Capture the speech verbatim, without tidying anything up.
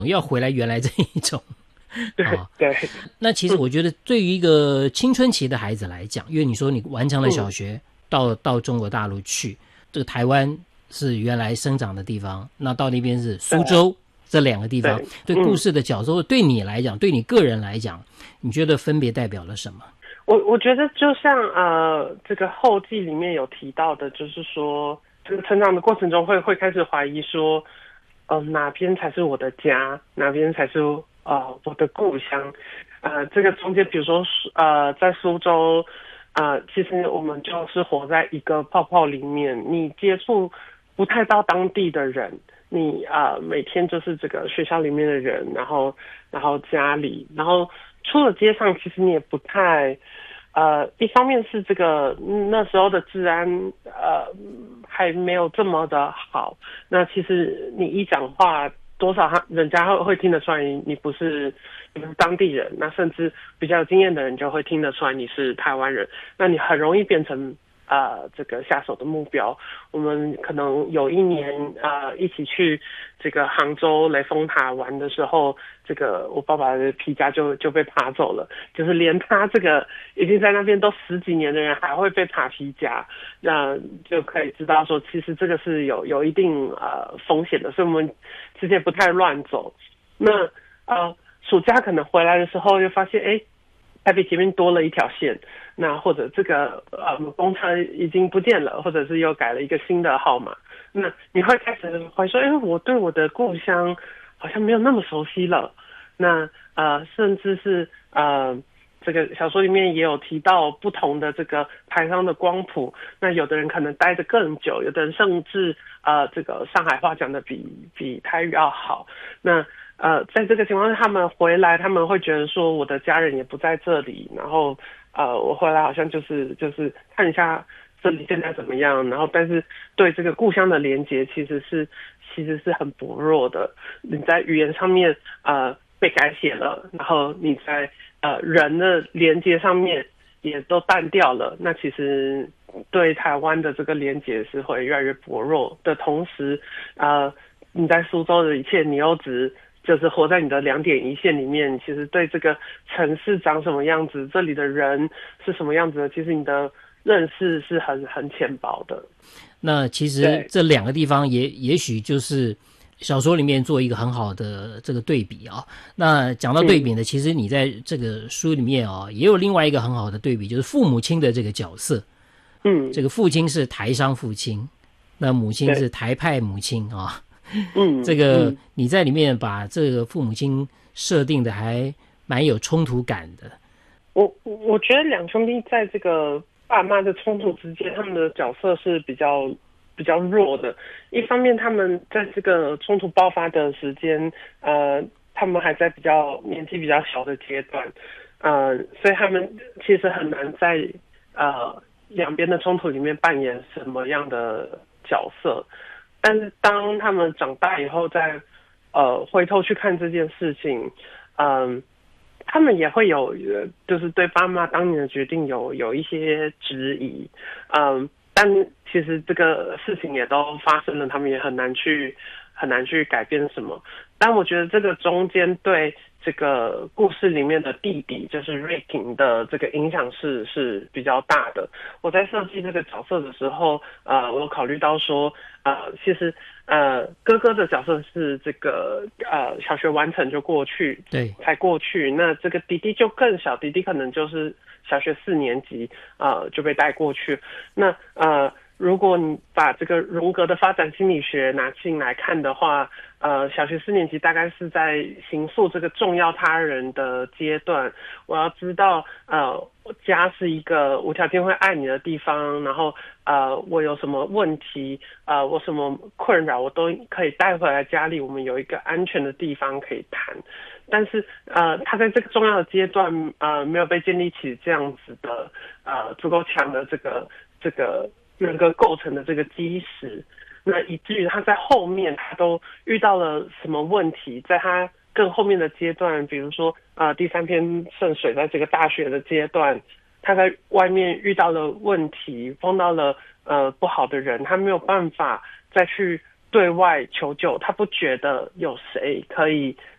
要回来原来这一种。 对、哦、对。 那其实我觉得对于一个青春期的孩子来讲，因为你说你完成了小学，嗯、到到中国大陆去，这个台湾是原来生长的地方，那到那边是苏州，这两个地方对故事的角色、嗯、对你来讲，对你个人来讲，你觉得分别代表了什么？ 我我觉得就像呃这个后记里面有提到的，就是说这个成长的过程中会会开始怀疑说，呃哪边才是我的家，哪边才是呃我的故乡。呃这个中间比如说呃在苏州呃其实我们就是活在一个泡泡里面，你接触不太到当地的人，你啊、呃、每天就是这个学校里面的人，然后然后家里，然后出了街上，其实你也不太，呃，一方面是这个那时候的治安，呃，还没有这么的好。那其实你一讲话，多少他人家会会听得出来你不是你不是当地人，那甚至比较有经验的人就会听得出来你是台湾人，那你很容易变成呃这个下手的目标。我们可能有一年呃一起去这个杭州雷峰塔玩的时候，这个我爸爸的皮夹就就被扒走了，就是连他这个已经在那边都十几年的人还会被扒皮夹，那就可以知道说其实这个是有有一定呃风险的，所以我们之前不太乱走。那呃暑假可能回来的时候就发现，哎，台北前面多了一条线，那或者这个呃公车已经不见了，或者是又改了一个新的号码，那你会开始怀疑说，哎，我对我的故乡好像没有那么熟悉了。那呃，甚至是呃，这个小说里面也有提到不同的这个台商的光谱。那有的人可能待得更久，有的人甚至呃，这个上海话讲得比比台语要好。那呃，在这个情况下，他们回来，他们会觉得说，我的家人也不在这里，然后呃，我回来好像就是就是看一下这里现在怎么样，然后但是对这个故乡的连结其实是其实是很薄弱的。你在语言上面呃。被改写了，然后你在呃人的连接上面也都淡掉了，那其实对台湾的这个连接是会越来越薄弱的同时，呃你在苏州的一切你又只就是活在你的两点一线里面，其实对这个城市长什么样子，这里的人是什么样子的，其实你的认识是很很浅薄的。 那其实这两个地方也也许就是小说里面做一个很好的这个对比啊。那讲到对比呢、嗯、其实你在这个书里面啊也有另外一个很好的对比，就是父母亲的这个角色。 嗯， 这个父亲是台商父亲，那母亲是台派母亲啊。 嗯， 这个你在里面把这个父母亲设定的还蛮有冲突感的。 我我觉得两兄弟在这个爸妈的冲突之间，他们的角色是比较比较弱的。一方面他们在这个冲突爆发的时间呃他们还在比较年纪比较小的阶段，呃所以他们其实很难在呃两边的冲突里面扮演什么样的角色。但是当他们长大以后再呃回头去看这件事情，嗯、呃他们也会有就是对爸妈当年的决定有有一些质疑，嗯，但其实这个事情也都发生了，他们也很难去很难去改变什么。但我觉得这个中间对这个故事里面的弟弟就是瑞廷的这个影响是是比较大的。我在设计这个角色的时候，呃，我有考虑到说，呃，其实呃哥哥的角色是这个呃小学完成就过去， 对， 才过去。那这个弟弟就更小，弟弟可能就是小学四年级，呃就被带过去。那呃。如果你把这个荣格的发展心理学拿进来看的话，呃，小学四年级大概是在形塑这个重要他人的阶段。我要知道，呃，家是一个无条件会爱你的地方，然后呃，我有什么问题，呃，我什么困扰，我都可以带回来家里，我们有一个安全的地方可以谈。但是呃，他在这个重要的阶段，呃，没有被建立起这样子的呃足够强的这个这个。人格构成的这个基石，那以至于他在后面他都遇到了什么问题，在他更后面的阶段，比如说呃第三篇圣水在这个大学的阶段，他在外面遇到了问题，碰到了呃不好的人，他没有办法再去对外求救，他不觉得有谁可以